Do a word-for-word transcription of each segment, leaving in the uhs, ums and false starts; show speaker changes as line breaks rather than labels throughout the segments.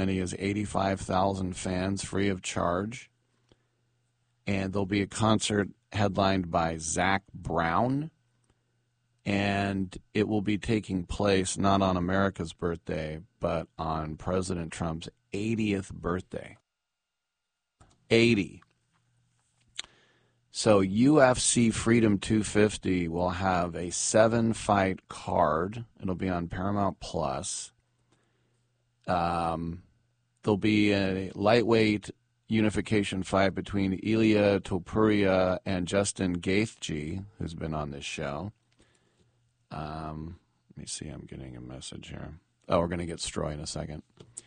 many as eighty-five thousand fans free of charge. And there'll be a concert headlined by Zach Brown. And it will be taking place not on America's birthday, but on President Trump's eightieth birthday. eighty. So U F C Freedom two fifty will have a seven-fight card. It'll be on Paramount Plus. Um, there'll be a lightweight unification fight between Ilia Topuria and Justin Gaethje, who's been on this show. Um, let me see. I'm getting a message here. Oh, we're going to get Stroy in a second.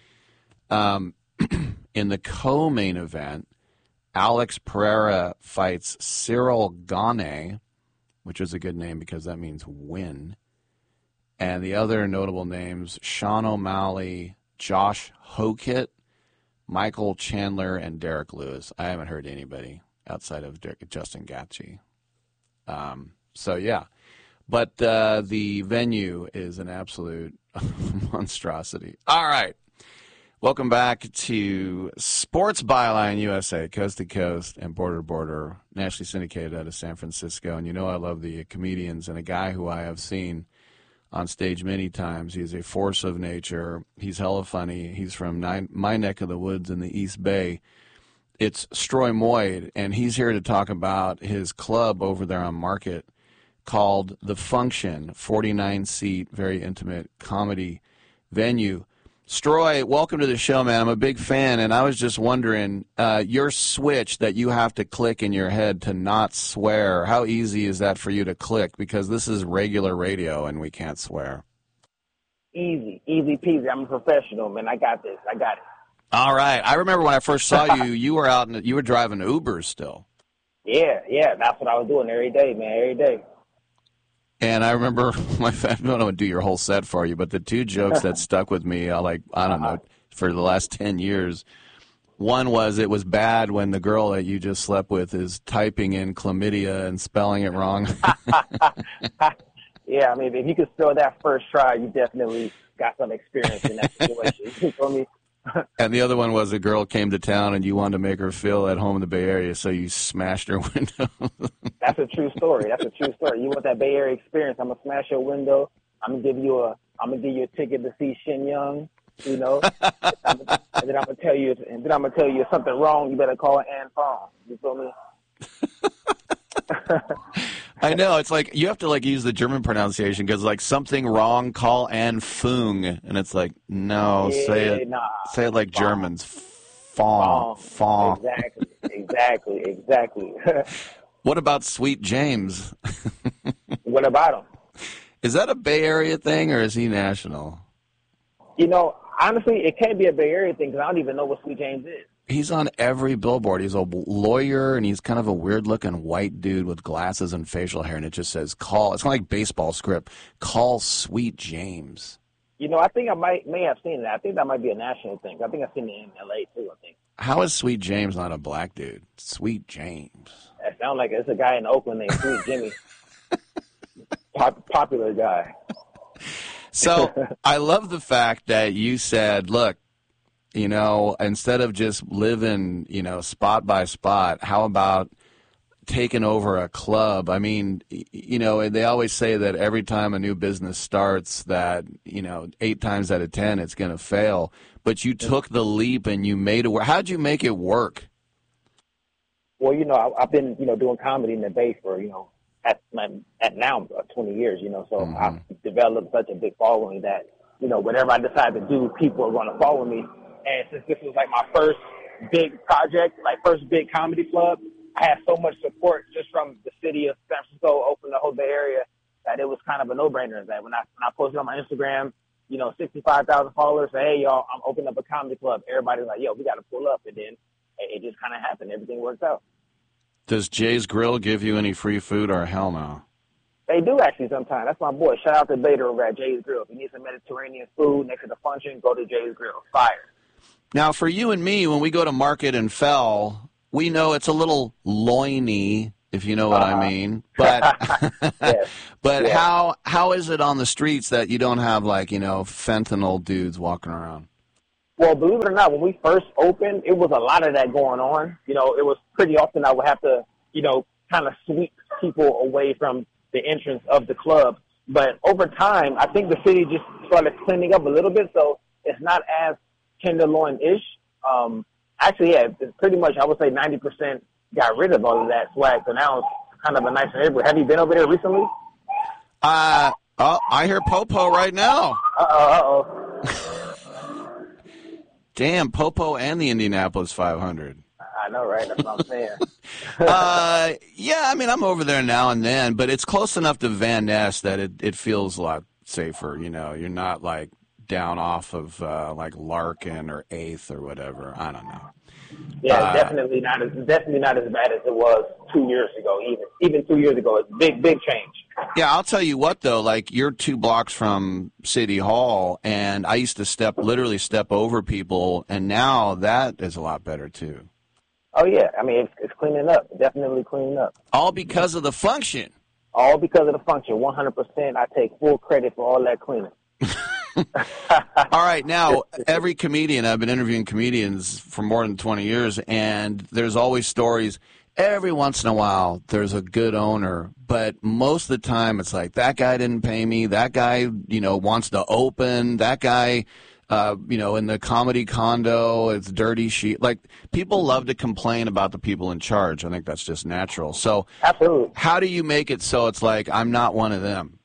Um, in the co-main event, Alex Pereira fights Cyril Gane, which is a good name because that means win. And the other notable names, Sean O'Malley, Josh Hokit, Michael Chandler, and Derek Lewis. I haven't heard anybody outside of Derek, Justin Gaethje. Um, so, yeah. But uh, the venue is an absolute monstrosity. All right. Welcome back to Sports Byline U S A, coast to coast and border to border, nationally syndicated out of San Francisco. And you know I love the comedians, and a guy who I have seen on stage many times. He's a force of nature. He's hella funny. He's from nine, my neck of the woods in the East Bay. It's Stroy Moyd, and he's here to talk about his club over there on Market called The Function, forty-nine seat, very intimate comedy venue. Stroy, welcome to the show, man. I'm a big fan, and I was just wondering, uh, your switch that you have to click in your head to not swear, how easy is that for you to click? Because this is regular radio, and we can't swear.
Easy, easy peasy. I'm a professional, man. I got this. I got it.
All right. I remember when I first saw you, you were out, in, you were driving Ubers still.
Yeah, yeah. That's what I was doing every day, man, every day.
And I remember, my I don't know, do your whole set for you, but the two jokes that stuck with me, uh, like, I don't know, for the last ten years. One was, it was bad when the girl that you just slept with is typing in chlamydia and spelling it wrong.
Yeah, I mean, if you could spell that first try, you definitely got some experience in that situation. You feel me?
And the other one was, a girl came to town and you wanted to make her feel at home in the Bay Area, so you smashed her window.
That's a true story. That's a true story. You want that Bay Area experience? I'm gonna smash your window. I'm gonna give you a. I'm gonna give you a ticket to see Shin Young. You know, and then I'm gonna tell you. And then I'm gonna tell you if something wrong. You better call Ann Fong. You feel me?
I know, it's like you have to like use the German pronunciation because like something wrong, call Ann Fung, and it's like no,
yeah,
say it,
nah,
say it like
Fong.
Germans, Fong, Fong.
Exactly, exactly, exactly.
What about Sweet James?
What about him?
Is that a Bay Area thing or is he national?
You know, honestly, it can't be a Bay Area thing because I don't even know what Sweet James is.
He's on every billboard. He's a lawyer, and he's kind of a weird-looking white dude with glasses and facial hair, and it just says, call. It's kind of like baseball script. Call Sweet James.
You know, I think I might may have seen that. I think that might be a national thing. I think I've seen it in L A, too, I think.
How is Sweet James not a black dude? Sweet James.
That sounds like it's a guy in Oakland named Sweet Jimmy. Pop, popular guy.
So I love the fact that you said, look, you know, instead of just living, you know, spot by spot, how about taking over a club? I mean, you know, they always say that every time a new business starts that, you know, eight times out of ten it's going to fail. But you took the leap and you made it work. How'd you make it work?
Well, you know, I, I've been, you know, doing comedy in the Bay for, you know, at my, at now uh, twenty years, you know, so mm-hmm. I've developed such a big following that, you know, whatever I decide to do, people are going to follow me. And since this was like my first big project, like first big comedy club, I had so much support just from the city of San Francisco, Oakland, the whole Bay Area, that it was kind of a no-brainer. That when I when I posted on my Instagram, you know, sixty-five thousand followers, say, hey, y'all, I'm opening up a comedy club. Everybody's like, yo, we got to pull up. And then it just kind of happened. Everything worked out.
Does Jay's Grill give you any free food or hell no?
They do actually sometimes. That's my boy. Shout out to Bader over at Jay's Grill. If you need some Mediterranean food next to the function, go to Jay's Grill. Fire.
Now, for you and me, when we go to Market and Fell, we know it's a little loiny, if you know what uh-huh. I mean. But
yes.
but
yeah.
how how is it on the streets that you don't have, like, you know, fentanyl dudes walking around?
Well, believe it or not, when we first opened, it was a lot of that going on. You know, it was pretty often I would have to, you know, kind of sweep people away from the entrance of the club. But over time, I think the city just started cleaning up a little bit, so it's not as tenderloin-ish. Um, actually, yeah, it's pretty much, I would say ninety percent got rid of all of that swag, so now it's kind of a nicer neighborhood. Have you been over there recently?
Uh, oh, I hear Popo right now.
Uh-oh, uh-oh.
Damn, Popo and the Indianapolis five hundred.
I know, right? That's what I'm saying.
uh, yeah, I mean, I'm over there now and then, but it's close enough to Van Ness that it, it feels a lot safer, you know. You're not, like, down off of, uh, like, Larkin or eighth or whatever. I don't know.
Yeah,
uh,
definitely not as definitely not as bad as it was two years ago. Even even two years ago, it's big big change.
Yeah, I'll tell you what though. Like you're two blocks from City Hall, and I used to step literally step over people, and now that is a lot better too.
Oh yeah, I mean it's, it's cleaning up, definitely cleaning up.
All because of the function.
All because of the function, one hundred percent. I take full credit for all that cleaning.
All right, now, every comedian, I've been interviewing comedians for more than twenty years, and there's always stories. Every once in a while, there's a good owner, but most of the time, it's like, that guy didn't pay me, that guy, you know, wants to open, that guy, uh, you know, in the comedy condo, it's dirty sheet. Like, people love to complain about the people in charge. I think that's just natural. So,
absolutely.
How do you make it so it's like, I'm not one of them?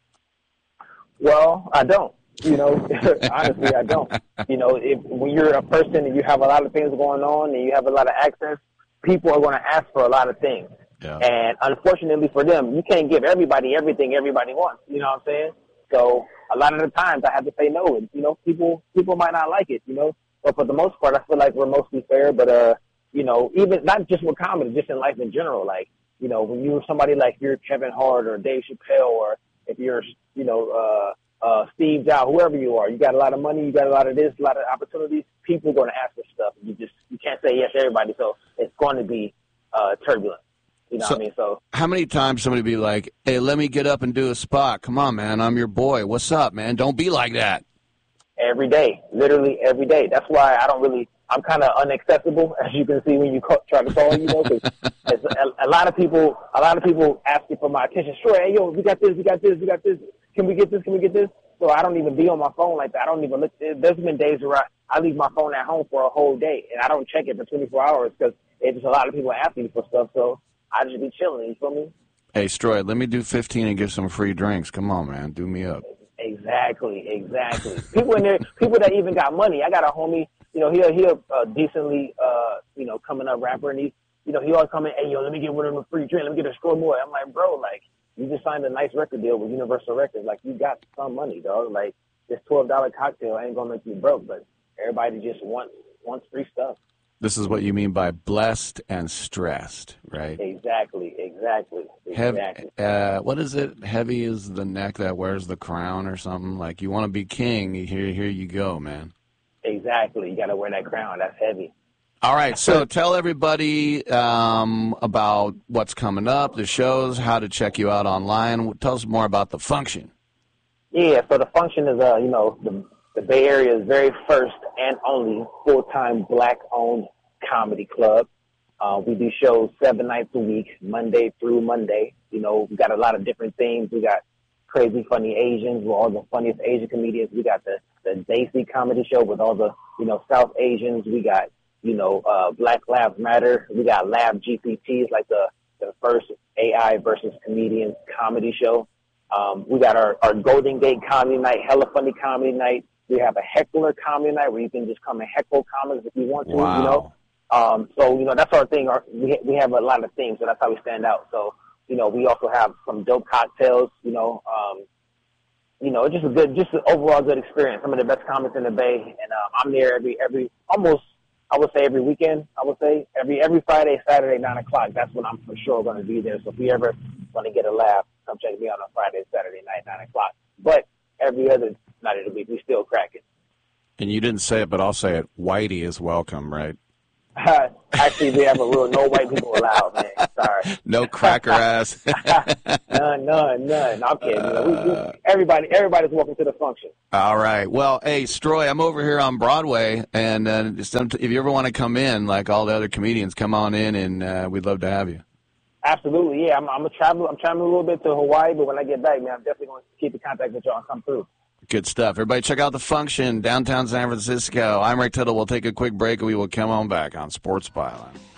Well, I don't. You know, honestly, I don't. You know, if when you're a person and you have a lot of things going on and you have a lot of access, people are going to ask for a lot of things.
Yeah.
And unfortunately for them, you can't give everybody everything everybody wants. You know what I'm saying? So a lot of the times I have to say no. And, you know, people people might not like it, you know. But for the most part, I feel like we're mostly fair. But, uh, you know, even not just with comedy, just in life in general. Like, you know, when you're somebody like you're Kevin Hart or Dave Chappelle, or if you're, you know, uh, Uh, Steve Jobs, whoever you are, you got a lot of money, you got a lot of this, a lot of opportunities. People are going to ask for stuff. You just you can't say yes to everybody, so it's going to be uh, turbulent. You know
so,
what I mean? So
how many times somebody be like, "Hey, let me get up and do a spot. Come on, man, I'm your boy. What's up, man? Don't be like that."
Every day, literally every day. That's why I don't really. I'm kind of inaccessible, as you can see when you call, try to call. You know, because a, a lot of people, a lot of people asking for my attention. Sure, hey, yo, we got this, we got this, we got this. Can we get this? Can we get this? So I don't even be on my phone like that. I don't even look. There's been days where I, I leave my phone at home for a whole day, and I don't check it for twenty-four hours because it's just a lot of people asking me for stuff. So I just be chilling. You feel me?
Hey, Stroy, let me do fifteen and give some free drinks. Come on, man. Do me up.
Exactly, exactly. People in there, people that even got money. I got a homie, you know, he he a uh, decently, uh, you know, coming up rapper, and he, you know, he always come in, hey, yo, let me get one of them a free drink. Let me get a Stroy boy. I'm like, bro, like, you just signed a nice record deal with Universal Records. Like, you got some money, dog. Like, this twelve dollar cocktail ain't gonna make you broke, but everybody just wants wants free stuff.
This is what you mean by blessed and stressed, right?
Exactly, exactly, exactly.
Heavy, uh, what is it? Heavy is the neck that wears the crown or something? Like, you want to be king, here, here you go, man.
Exactly. You got to wear that crown. That's heavy.
All right, so tell everybody um, about what's coming up, the shows, how to check you out online. Tell us more about the function.
Yeah, so the function is, uh, you know, the, the Bay Area's very first and only full-time black-owned comedy club. Uh, we do shows seven nights a week, Monday through Monday. You know, we got a lot of different themes. We got Crazy Funny Asians with all the funniest Asian comedians. We got the, the Desi comedy show with all the, you know, South Asians. We got, you know, uh, Black Lives Matter. We got Lab G P Ts, like the, the first A I versus comedians comedy show. Um, we got our, our Golden Gate comedy night, hella funny comedy night. We have a heckler comedy night where you can just come and heckle comics if you want to,
wow.
you know. Um, so, you know, that's our thing. Our, we, we have a lot of themes, so that's how we stand out. So, you know, we also have some dope cocktails, you know, um, you know, just a good, just an overall good experience. Some of the best comics in the Bay. And, um, I'm there every, every, almost, I would say every weekend, I would say every, every Friday, Saturday, nine o'clock. That's when I'm for sure going to be there. So if you ever want to get a laugh, come check me out on Friday, Saturday night, nine o'clock. But every other night of the week, we still crack it.
And you didn't say it, but I'll say it. Whitey is welcome, right?
Actually, we have a rule: no white people allowed, man. Sorry.
No cracker ass.
none, none, none. I'm kidding. You know, we, we, everybody, everybody's welcome to the function.
All right. Well, hey, Stroy, I'm over here on Broadway, and uh, just, if you ever want to come in, like all the other comedians, come on in, and uh, we'd love to have you.
Absolutely, yeah. I'm, I'm a travel. I'm traveling a little bit to Hawaii, but when I get back, man, I'm definitely going to keep in contact with y'all and come through.
Good stuff. Everybody check out The Function, downtown San Francisco. I'm Ray Tittle. We'll take a quick break, and we will come on back on Sports Byline.